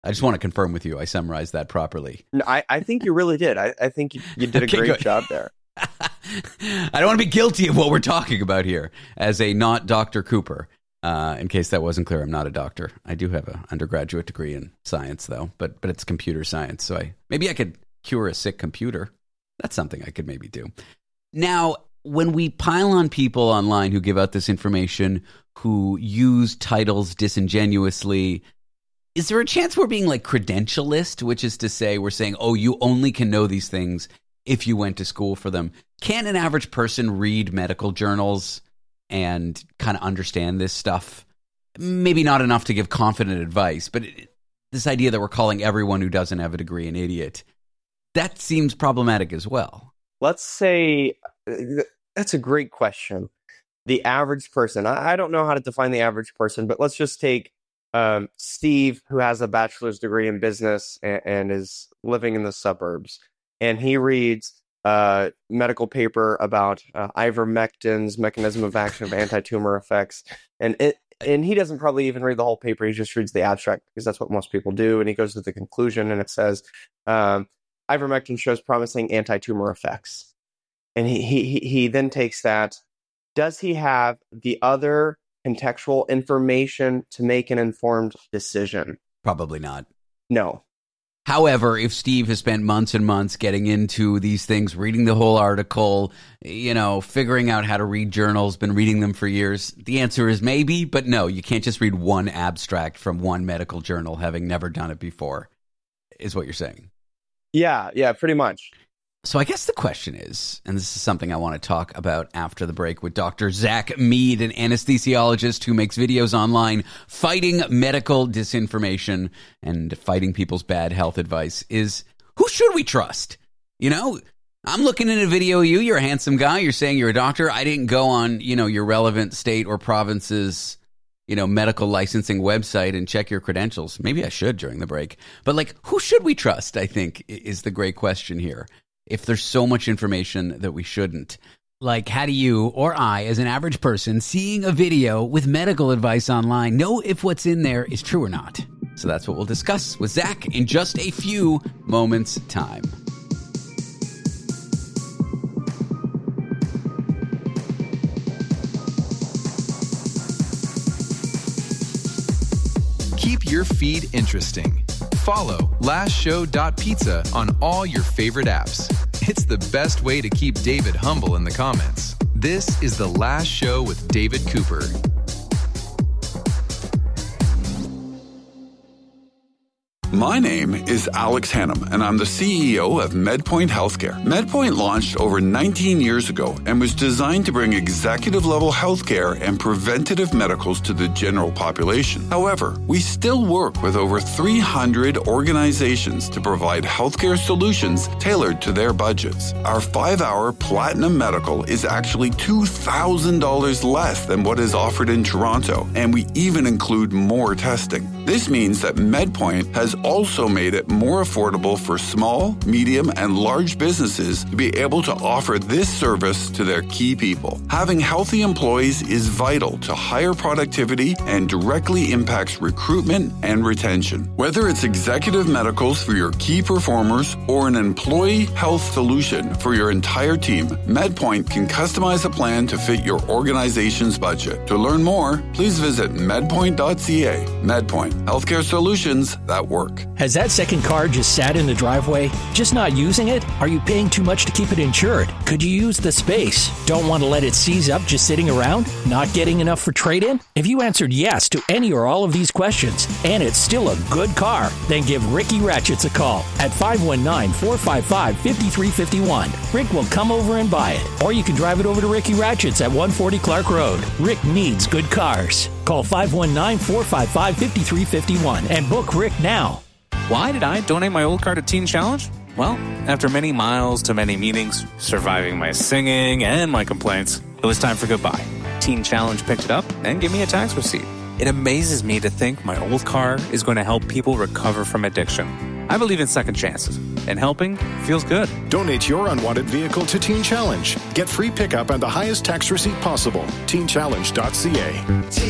I just want to confirm with you I summarized that properly. No, I think you really did. I think you did a great job there. I don't want to be guilty of what we're talking about here as a not Dr. Cooper. In case that wasn't clear, I'm not a doctor. I do have an undergraduate degree in science, though, but it's computer science. So maybe I could cure a sick computer. That's something I could maybe do. Now, when we pile on people online who give out this information, who use titles disingenuously, is there a chance we're being like credentialist, which is to say we're saying, oh, you only can know these things if you went to school for them? Can an average person read medical journals and kind of understand this stuff? Maybe not enough to give confident advice, but this idea that we're calling everyone who doesn't have a degree an idiot, that seems problematic as well. Let's say, that's a great question. The average person, I don't know how to define the average person, but let's just take Steve, who has a bachelor's degree in business and is living in the suburbs, and he reads a medical paper about ivermectin's mechanism of action of anti-tumor effects, and he doesn't probably even read the whole paper. He just reads the abstract because that's what most people do, and he goes to the conclusion, and it says ivermectin shows promising anti-tumor effects, and he then takes that. Does he have the other contextual information to make an informed decision? Probably not. No. However, if Steve has spent months and months getting into these things, reading the whole article, figuring out how to read journals, been reading them for years, the answer is maybe, but no, you can't just read one abstract from one medical journal having never done it before, is what you're saying. Yeah, pretty much. So I guess the question is, and this is something I want to talk about after the break with Dr. Zach Mead, an anesthesiologist who makes videos online fighting medical disinformation and fighting people's bad health advice, is who should we trust? I'm looking at a video of you. You're a handsome guy. You're saying you're a doctor. I didn't go on, your relevant state or province's, medical licensing website and check your credentials. Maybe I should during the break. But who should we trust, I think, is the great question here. If there's so much information that we shouldn't. How do you or I, as an average person, seeing a video with medical advice online, know if what's in there is true or not? So that's what we'll discuss with Zach in just a few moments' time. Keep your feed interesting. Follow lastshow.pizza on all your favorite apps. It's the best way to keep David humble in the comments. This is The Last Show with David Cooper. My name is Alex Hannum, and I'm the CEO of MedPoint Healthcare. MedPoint launched over 19 years ago and was designed to bring executive-level healthcare and preventative medicals to the general population. However, we still work with over 300 organizations to provide healthcare solutions tailored to their budgets. Our 5-hour Platinum Medical is actually $2,000 less than what is offered in Toronto, and we even include more testing. This means that MedPoint has also made it more affordable for small, medium, and large businesses to be able to offer this service to their key people. Having healthy employees is vital to higher productivity and directly impacts recruitment and retention. Whether it's executive medicals for your key performers or an employee health solution for your entire team, MedPoint can customize a plan to fit your organization's budget. To learn more, please visit medpoint.ca. MedPoint, healthcare solutions that work. Has that second car just sat in the driveway? Just not using it? Are you paying too much to keep it insured? Could you use the space? Don't want to let it seize up just sitting around? Not getting enough for trade-in? If you answered yes to any or all of these questions, and it's still a good car, then give Ricky Ratchets a call at 519-455-5351. Rick will come over and buy it. Or you can drive it over to Ricky Ratchets at 140 Clark Road. Rick needs good cars. Call 519-455-5351 and book Rick now. Why did I donate my old car to Teen Challenge? Well, after many miles to many meetings, surviving my singing and my complaints, it was time for goodbye. Teen Challenge picked it up and gave me a tax receipt. It amazes me to think my old car is going to help people recover from addiction. I believe in second chances, and helping feels good. Donate your unwanted vehicle to Teen Challenge. Get free pickup and the highest tax receipt possible. TeenChallenge.ca.